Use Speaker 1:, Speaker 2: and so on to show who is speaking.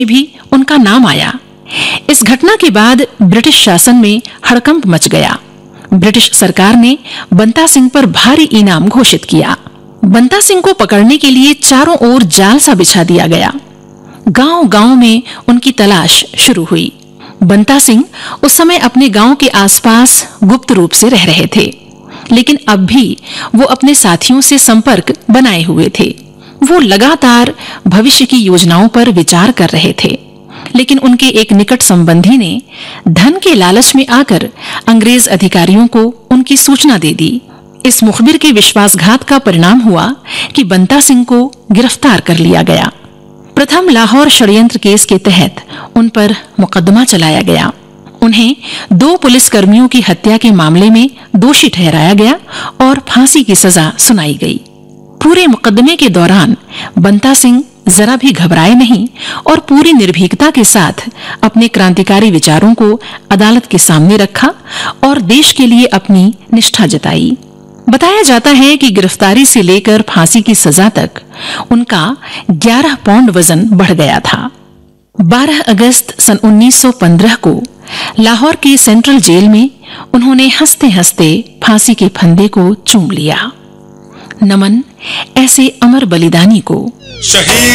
Speaker 1: भी उनका नाम आया। इस घटना के बाद ब्रिटिश शासन में हड़कंप मच गया। ब्रिटिश सरकार ने बंता सिंह पर भारी इनाम घोषित किया। बंता सिंह को पकड़ने के लिए चारों ओर जाल सा बिछा दिया गया। गांव-गांव में उनकी तलाश शुरू हुई। बंता सिंह उस समय अपने गांव के आसपास गुप्त रूप से रह रहे थे, लेकिन अब भी वो अपने साथियों से संपर्क बनाए हुए थे। वो लगातार भविष्य की योजनाओं पर विचार कर रहे थे, लेकिन उनके एक निकट संबंधी ने धन के लालच में आकर अंग्रेज अधिकारियों को उनकी सूचना दे दी। इस मुखबिर के विश्वासघात का परिणाम हुआ कि बंता सिंह को गिरफ्तार कर लिया गया। प्रथम लाहौर षड्यंत्र केस के तहत उन पर मुकदमा चलाया गया। उन्हें 2 पुलिसकर्मियों की हत्या के मामले में दोषी ठहराया गया और फांसी की सजा सुनाई गई। पूरे मुकदमे के दौरान बंता सिंह जरा भी घबराए नहीं और पूरी निर्भीकता के साथ अपने क्रांतिकारी विचारों को अदालत के सामने रखा और देश के लिए अपनी निष्ठा जताई। बताया जाता है कि गिरफ्तारी से लेकर फांसी की सजा तक उनका 11 पौंड वजन बढ़ गया था। 12 अगस्त सन 1915 को लाहौर के सेंट्रल जेल में उन्होंने हंसते-हंसते फांसी के फंदे को चूम लिया। नमन ऐसे अमर बलिदानी को।